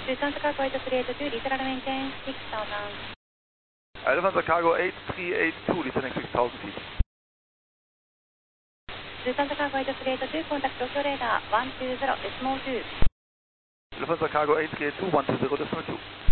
Lufthansa Cargo 8382, Literal maintain 6000. Lufthansa Cargo 8382, descending 6000 feet. Lufthansa Cargo 8382, contact Tokyo radar 120, decimal 2. Lufthansa Cargo 8382, 120, decimal 2.